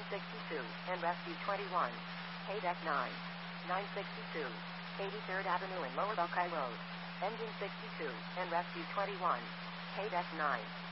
62, and Rescue 21. Deck 9. 962. 83rd Avenue and Lower Buckeye Road. Engine 62, and Rescue 21. Deck 9.